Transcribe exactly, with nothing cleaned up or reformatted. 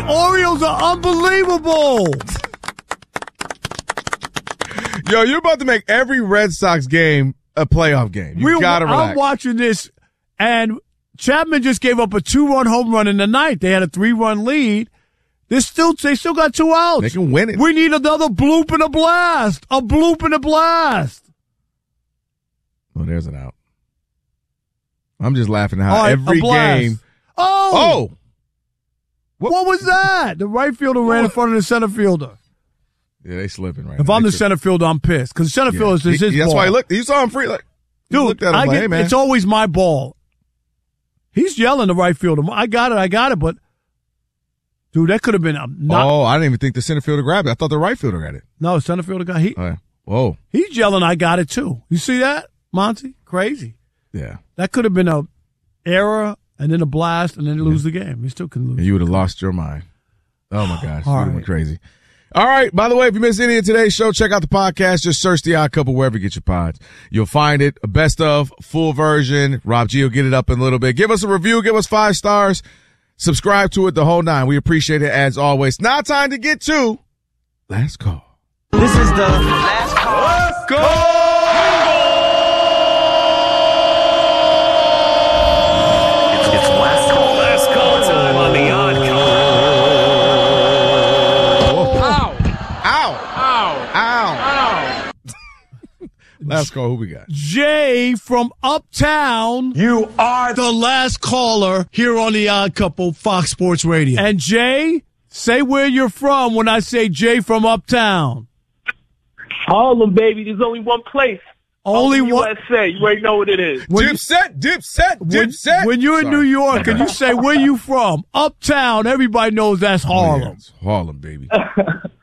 Orioles are unbelievable. Yo, you're about to make every Red Sox game a playoff game. You we, gotta relax. I'm watching this, and Chapman just gave up a two-run home run in the ninth. They had a three-run lead. They still, they still got two outs. They can win it. We need another bloop and a blast. A bloop and a blast. Oh, there's an out. I'm just laughing at how All right, every a blast. game. Oh! Oh! What, what was that? The right fielder ran in front of the center fielder. Yeah, they slipping right If now. I'm They the tri- center fielder, I'm pissed. Because center Yeah. fielder is He- his That's ball. why he looked. You saw him free. Like, he Dude, looked at him I like, get, hey, man. it's always my ball. He's yelling the right fielder. I got it, I got it, but dude, that could have been a not. Oh, I didn't even think the center fielder grabbed it. I thought the right fielder got it. No, center fielder guy. He Oh, yeah. Whoa. he's yelling, I got it too. You see that, Monty? Crazy. Yeah. That could have been a error and then a blast and then lose the game. He still can lose. And you would have lost your mind. Oh, my gosh. All You right. went crazy. All right. By the way, if you missed any of today's show, check out the podcast. Just search The Odd Couple wherever you get your pods. You'll find it. A best of, full version. Rob G will get it up in a little bit. Give us a review. Give us five stars. Subscribe to it, the whole nine. We appreciate it as always. Now time to get to Last Call. This is the last call. Last Call! It's last call. Last call time on the Odd Couple. Ow! Ow! Ow! Last call, who we got? Jay from Uptown. You are The last caller here on the Odd Couple, Fox Sports Radio. And Jay, say where you're from when I say Jay from Uptown. Harlem, baby. There's only one place. Only Harlem, one. U S A. You already know what it is. When you- Dipset, dipset, When, dipset. when you're in Sorry. New York and you say where you from, Uptown, everybody knows that's Oh, yeah, Harlem. it's Harlem, baby.